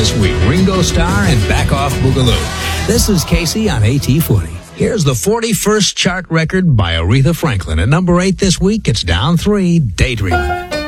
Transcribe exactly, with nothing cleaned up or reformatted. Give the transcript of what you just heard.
this week. Ringo Starr and Back Off Boogaloo. This is Casey on A T forty. Here's the forty-first chart record by Aretha Franklin. At number eight this week, it's down three, Daydreaming.